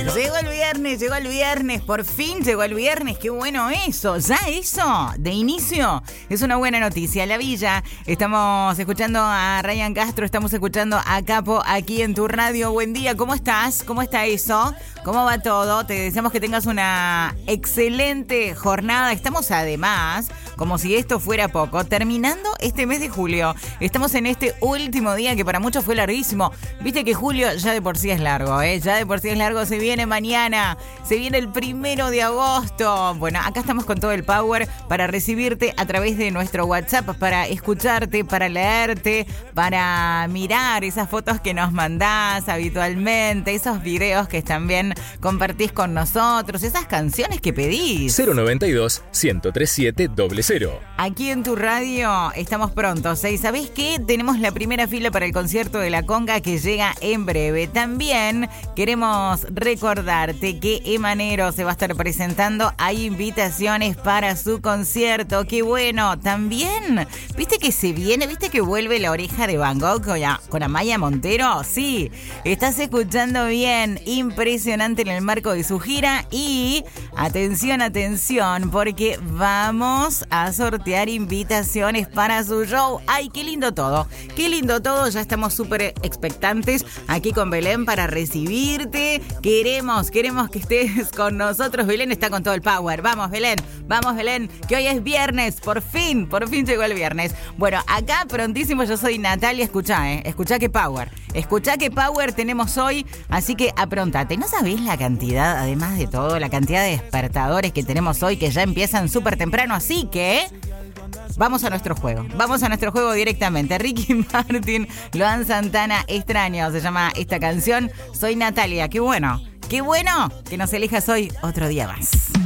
Llegó el viernes, por fin llegó el viernes, qué bueno eso, ya eso, de inicio, es una buena noticia. La Villa, estamos escuchando a Ryan Castro, estamos escuchando a Capo aquí en tu radio. Buen día, ¿cómo estás? ¿Cómo está eso? ¿Cómo va todo? Te deseamos que tengas una excelente jornada. Estamos además, como si esto fuera poco, terminando este mes de julio. Estamos en este último día que para muchos fue larguísimo. Viste que julio ya de por sí es largo, ya de por sí es largo. Se viene mañana, se viene el 1 de agosto. Bueno, acá estamos con todo el power para recibirte a través de nuestro WhatsApp, para escucharte, para leerte, para mirar esas fotos que nos mandás habitualmente, esos videos que también compartís con nosotros, esas canciones que pedís. 092-1037-00. Aquí en tu radio estamos prontos, ¿Y sabés qué? Tenemos la primera fila para el concierto de La Conga que llega en breve. También queremos recordarte que Emanero se va a estar presentando. Hay invitaciones para su concierto. ¡Qué bueno! También, ¿viste que se viene? ¿Viste que vuelve La Oreja de Van Gogh con Amaya Montero? Sí, estás escuchando bien. Impresionante en el marco de su gira. Y atención, porque vamos a sortear invitaciones para su show. ¡Ay, qué lindo todo! ¡Qué lindo todo! Ya estamos súper expectantes aquí con Belén para recibirte. Queremos que estés con nosotros. Belén está con todo el power. Vamos, Belén, que hoy es viernes. Por fin llegó el viernes. Bueno, acá prontísimo yo soy Natalia. Escuchá qué power tenemos hoy. Así que aprontate. ¿No sabés la cantidad, además de todo, la cantidad de despertadores que tenemos hoy que ya empiezan súper temprano? Así que vamos a nuestro juego directamente. Ricky Martin, Luan Santana, Extraño, se llama esta canción. Soy Natalia, qué bueno que nos elijas hoy otro día más.